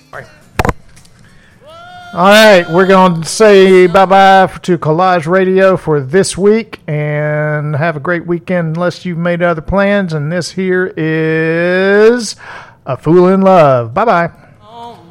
All right, we're going to say bye-bye to Collage Radio for this week, and have a great weekend unless you've made other plans. And this here is A Fool in Love. Bye-bye.